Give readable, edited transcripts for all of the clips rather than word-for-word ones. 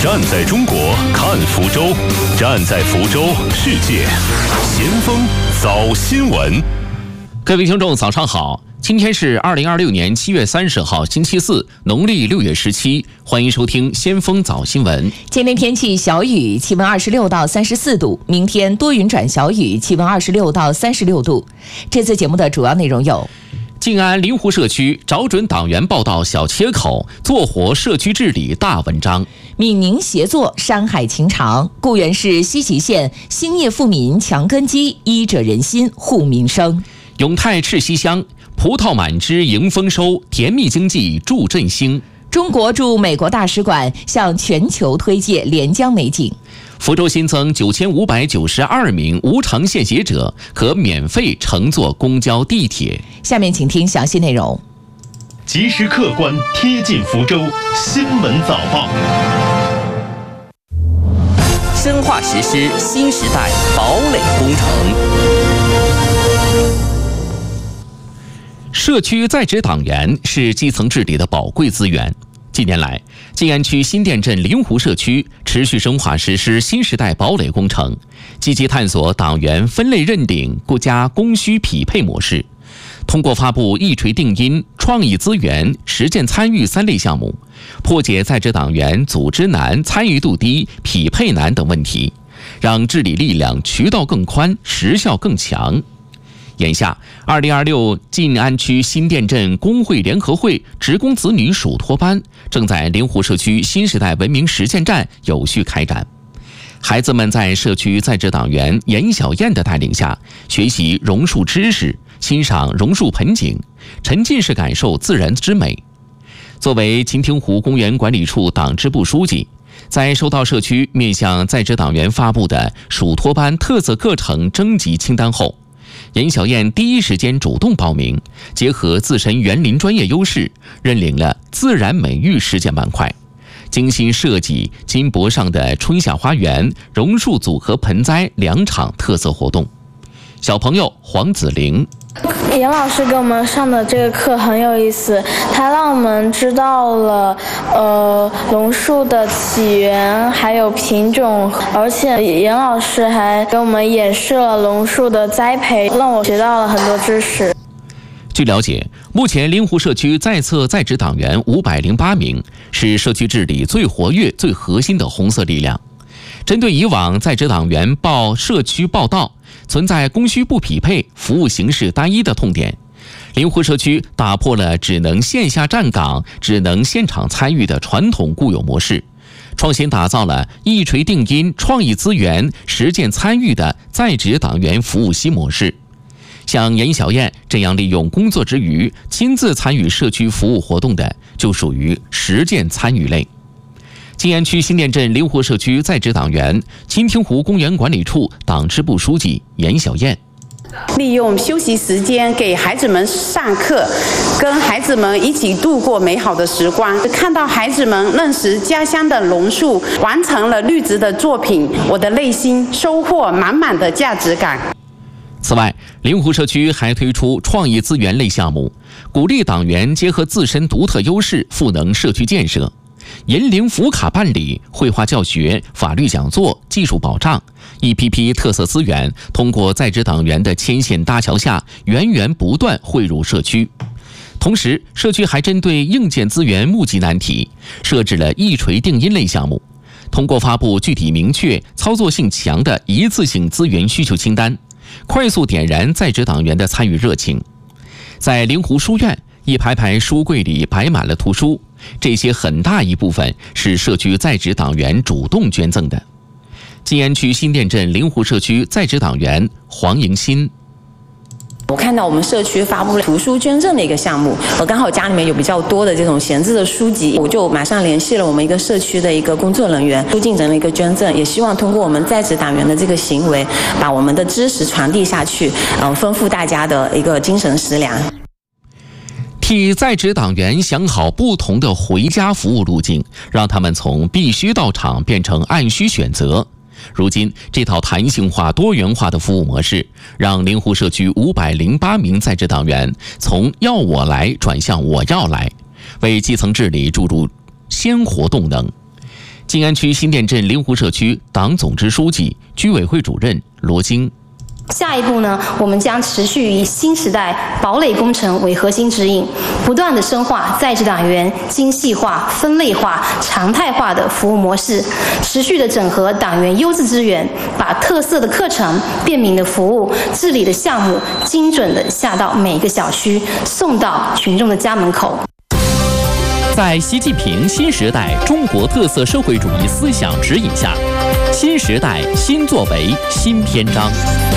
站在中国看福州，站在福州世界，先锋早新闻。 各位听众早上好，今天是2026年7月30号星期四，农历6月17，欢迎收听先锋早新闻。 今天天气小雨，气温26到34度，明天多云转小雨，气温26到36度。这次节目的主要内容有： 静安临湖社区找准党员报道小切口，做活社区治理大文章；闽宁协作，山海情长；固原市西岐县兴业富民强根基，医者仁心护民生；永泰赤溪乡葡萄满枝迎丰收，甜蜜经济助振兴。中国驻美国大使馆向全球推介连江美景。福州新增9592名无偿献血者，可免费乘坐公交地铁。下面请听详细内容。 及时客观贴近福州新闻早报， 深化实施新时代堡垒工程。社区在职党员是基层治理的宝贵资源。近年来，静安区新店镇临湖社区持续深化实施新时代堡垒工程，积极探索党员分类认领国家供需匹配模式，通过发布一锤定音、创意资源、实践参与3类项目，破解在职党员组织难、参与度低、匹配难等问题，让治理力量渠道更宽、实效更强。眼下，2026静安区新店镇工会联合会职工子女属托班正在临湖社区新时代文明实践站有序开展。孩子们在社区在职党员严小燕的带领下，学习榕树知识，欣赏榕树盆景，沉浸式感受自然之美。作为琴亭湖公园管理处党支部书记，在收到社区面向在职党员发布的属托班特色课程征集清单后，严小燕第一时间主动报名，结合自身园林专业优势，认领了自然美育实践板块，精心设计金箔上的春夏花园、榕树组合盆栽2场特色活动。小朋友黄子玲， 严老师给我们上的这个课很有意思，他让我们知道了榕树的起源还有品种，而且严老师还给我们演示了榕树的栽培，让我学到了很多知识。 据了解，目前临湖社区在册在职党员508名，是社区治理最活跃、最核心的红色力量。针对以往在职党员报社区报到存在供需不匹配、服务形式单一的痛点，临湖社区打破了只能线下站岗、只能现场参与的传统固有模式，创新打造了一锤定音、创意资源、实践参与的在职党员服务新模式。像严小燕这样利用工作之余亲自参与社区服务活动的，就属于实践参与类。静安区新店镇临湖社区在职党员琴亭湖公园管理处党支部书记严小燕， 利用休息时间给孩子们上课，跟孩子们一起度过美好的时光，看到孩子们认识家乡的榕树，完成了绿植的作品，我的内心收获满满的价值感。 此外，临湖社区还推出创意资源类项目，鼓励党员结合自身独特优势赋能社区建设。银龄福卡办理、绘画教学、法律讲座、技术保障，一批批特色资源通过在职党员的牵线搭桥下，源源不断汇入社区。同时，社区还针对硬件资源募集难题，设置了一锤定音类项目，通过发布具体明确、操作性强的一次性资源需求清单，快速点燃在职党员的参与热情。在临湖书院，一排排书柜里摆满了图书，这些很大一部分是社区在职党员主动捐赠的。静安区新店镇临湖社区在职党员黄迎新， 我看到我们社区发布了图书捐赠的一个项目，我刚好家里面有比较多的这种闲置的书籍，我就马上联系了我们一个社区的一个工作人员，进行了一个捐赠，也希望通过我们在职党员的这个行为，把我们的知识传递下去，丰富大家的一个精神食粮。 替在职党员想好不同的回家服务路径，让他们从必须到场变成按需选择。如今，这套弹性化、多元化的服务模式，让临湖社区508名在职党员从要我来转向我要来，为基层治理注入鲜活动能。 静安区新店镇灵湖社区党总支书记、居委会主任罗京。 下一步呢，我们将持续以新时代堡垒工程为核心指引，不断地深化在职党员精细化、分类化、常态化的服务模式，持续地整合党员优质资源，把特色的课程、便民的服务、治理的项目，精准地下到每个小区，送到群众的家门口。 在习近平新时代中国特色社会主义思想指引下，新时代新作为新篇章。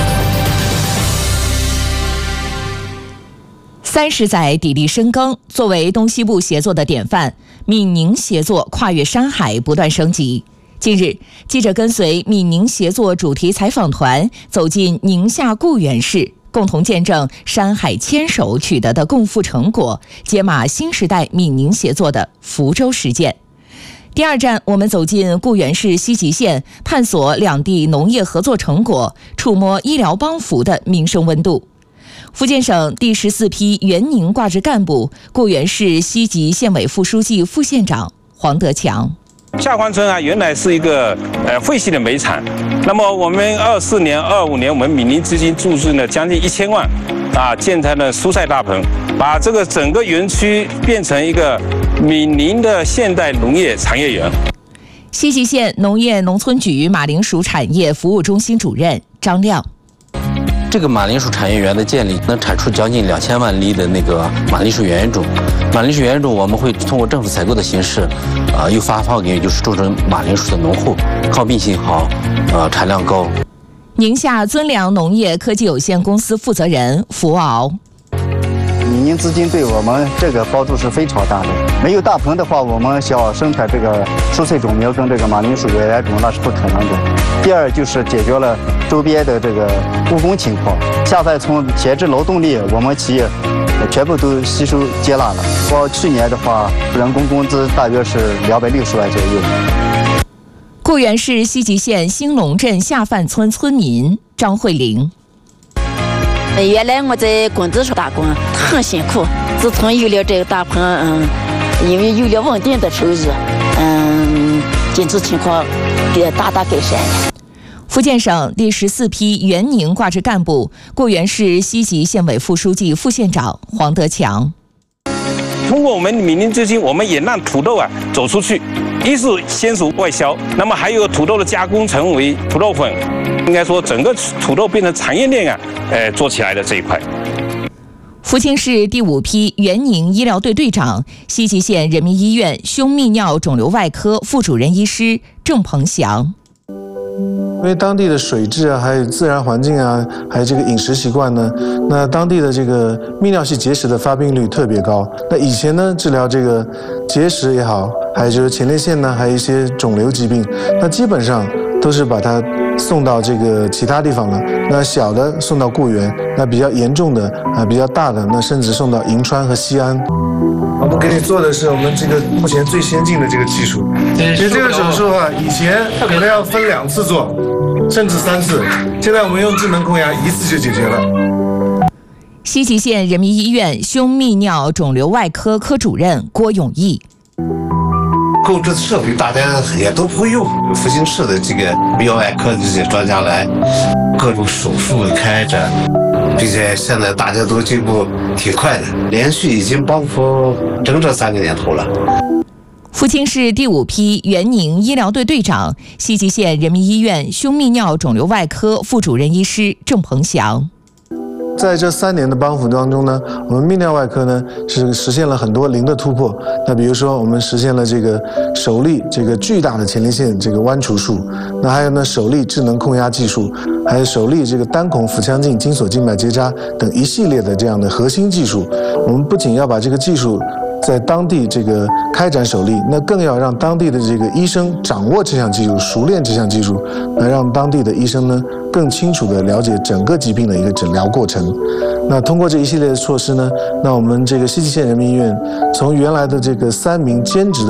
30载砥砺深耕，作为东西部协作的典范，闽宁协作跨越山海不断升级。近日，记者跟随闽宁协作主题采访团走进宁夏固原市，共同见证山海牵手取得的共富成果，解码新时代闽宁协作的福州实践。第二站，我们走进固原市西集县，探索两地农业合作成果，触摸医疗帮扶的民生温度。福建省第14批原宁挂职干部、固原市西集县委副书记、副县长黄德强。 下环村啊，原来是一个废弃的煤厂。那么我们24年、25年，我们闽宁资金注资了将近1000万，建成了蔬菜大棚，把这个整个园区变成一个闽宁的现代农业产业园。 西集县农业农村局马铃薯产业服务中心主任张亮。 这个马铃薯产业园的建立，能产出将近2000万粒的那个马铃薯原种。马铃薯原种我们会通过政府采购的形式，又发放给就是种植马铃薯的农户，抗病性好，产量高。 宁夏尊良农业科技有限公司负责人福敖。 闽宁资金对我们这个帮助是非常大的。没有大棚的话，我们想生产这个蔬菜种苗跟这个马铃薯原种那是不可能的。第二就是解决了周边的这个务工情况。现在从闲置劳动力，我们企业全部都吸收接纳了。去年的话，人工工资大约是260万左右。 固原市西集县兴隆镇下饭村村民张慧玲。 原来我在工资处打工很辛苦，自从有了这个大棚，因为有了稳定的收入，经济情况也大大改善了。 福建省第14批原宁挂职干部、固原市西集县委副书记、副县长黄德强。 通过我们闽宁资金，我们也让土豆走出去，一是鲜熟外销，那么还有土豆的加工成为土豆粉，应该说整个土豆变成产业链做起来的这一块。 福清市第5批原宁医疗队队长、西集县人民医院胸泌尿肿瘤外科副主任医师郑鹏翔。 因为当地的水质还有自然环境还有这个饮食习惯呢，那当地的这个泌尿系结石的发病率特别高。那以前呢，治疗这个结石也好，还有就是前列腺呢，还有一些肿瘤疾病，那基本上都是把它送到这个其他地方了。那小的送到固原，那比较严重的比较大的，那甚至送到银川和西安。我们给你做的是我们这个目前最先进的这个技术。其实这个手术以前可能要分2次做，甚至3次，现在我们用智能控压1次就解决了。 西集县人民医院胸泌尿肿瘤外科科主任郭永义。 购置设备大家也都不会用，福清市的这个泌尿外科这些专家来各种手术开展，并且现在大家都进步挺快的，连续已经帮扶整整3个年头了。 福清市第5批原宁医疗队队长、西集县人民医院胸泌尿肿瘤外科副主任医师郑鹏翔。 在这3年的帮扶当中呢，我们泌尿外科呢是实现了很多零的突破。那比如说，我们实现了这个首例这个巨大的前列腺这个剜除术，那还有呢首例智能控压技术，还有首例这个单孔腹腔镜金锁静脉结扎等一系列的这样的核心技术。我们不仅要把这个技术在当地这个开展首例，那更要让当地的这个医生掌握这项技术，熟练这项技术，来让当地的医生呢更清楚地了解整个疾病的一个诊疗过程。那通过这一系列的措施呢，那我们这个西集县人民医院从原来的这个3名兼职的